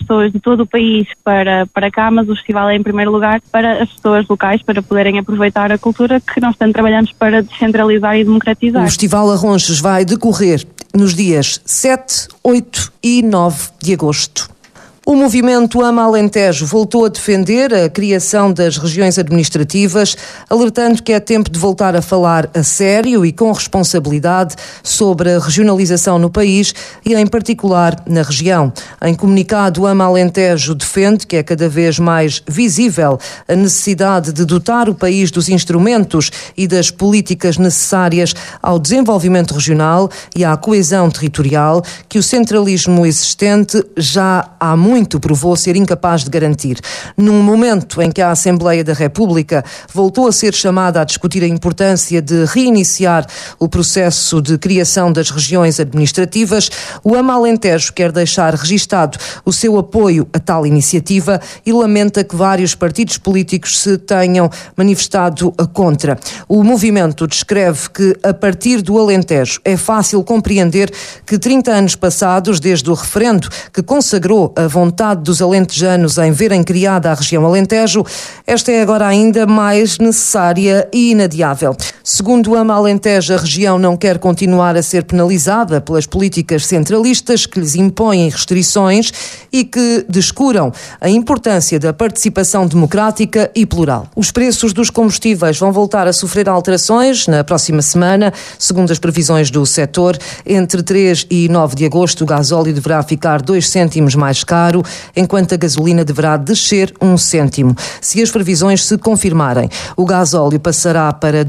pessoas de todo o país para cá, mas o festival é em primeiro lugar para as pessoas locais, para poderem aproveitar a cultura que nós tanto trabalhamos para descentralizar e democratizar. O Festival Arronches vai decorrer nos dias 7, 8 e 9 de agosto. O movimento Ama Alentejo voltou a defender a criação das regiões administrativas, alertando que é tempo de voltar a falar a sério e com responsabilidade sobre a regionalização no país e, em particular, na região. Em comunicado, o Ama Alentejo defende que é cada vez mais visível a necessidade de dotar o país dos instrumentos e das políticas necessárias ao desenvolvimento regional e à coesão territorial que o centralismo existente já há muito provou ser incapaz de garantir. Num momento em que a Assembleia da República voltou a ser chamada a discutir a importância de reiniciar o processo de criação das regiões administrativas, o Ama Alentejo quer deixar registado o seu apoio a tal iniciativa e lamenta que vários partidos políticos se tenham manifestado contra. O movimento descreve que, a partir do Alentejo, é fácil compreender que 30 anos passados, desde o referendo que consagrou a vontade dos alentejanos em verem criada a região Alentejo, esta é agora ainda mais necessária e inadiável. Segundo o Ama Alentejo, a região não quer continuar a ser penalizada pelas políticas centralistas que lhes impõem restrições e que descuram a importância da participação democrática e plural. Os preços dos combustíveis vão voltar a sofrer alterações na próxima semana, segundo as previsões do setor. Entre 3 e 9 de agosto, o gasóleo deverá ficar 2 cêntimos mais caro, enquanto a gasolina deverá descer 1 cêntimo. Se as previsões se confirmarem, o gasóleo passará para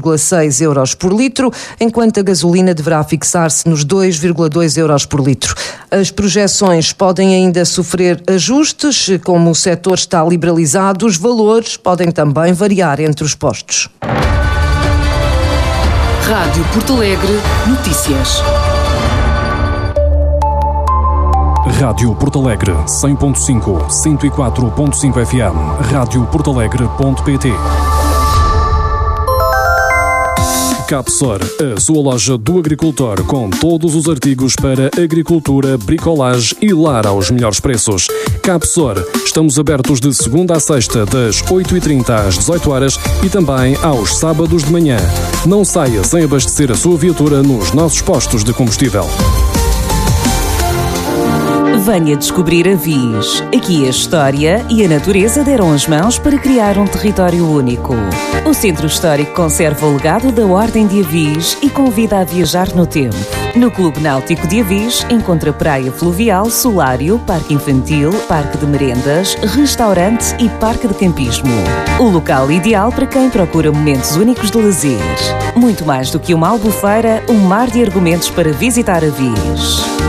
2,6 euros por litro, enquanto a gasolina deverá fixar-se nos 2,2 euros por litro. As projeções podem ainda sofrer ajustes, como o setor está liberalizado, os valores podem também variar entre os postos. Rádio Porto Alegre, notícias. Rádio Porto Alegre, 100.5, 104.5 FM, radioportalegre.pt. Capsor, a sua loja do agricultor com todos os artigos para agricultura, bricolagem e lar aos melhores preços. Capsor, estamos abertos de segunda a sexta, das 8h30 às 18h e também aos sábados de manhã. Não saia sem abastecer a sua viatura nos nossos postos de combustível. Venha descobrir Avis. Aqui a história e a natureza deram as mãos para criar um território único. O Centro Histórico conserva o legado da Ordem de Avis e convida a viajar no tempo. No Clube Náutico de Avis encontra praia fluvial, solário, parque infantil, parque de merendas, restaurante e parque de campismo. O local ideal para quem procura momentos únicos de lazer. Muito mais do que uma albufeira, um mar de argumentos para visitar Avis.